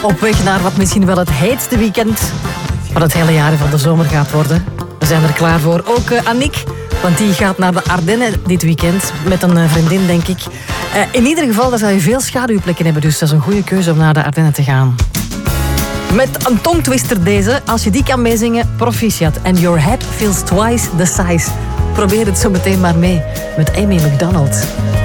Op weg naar wat misschien wel het heetste weekend van het hele jaar van de zomer gaat worden. We zijn er klaar voor. Ook Annick, want die gaat naar de Ardennen dit weekend met een vriendin, denk ik. In ieder geval, daar zal je veel schaduwplekken hebben, dus dat is een goede keuze om naar de Ardennen te gaan. Met een tongtwister deze. Als je die kan meezingen, proficiat. And your head feels twice the size. Probeer het zo meteen maar mee met Amy McDonald.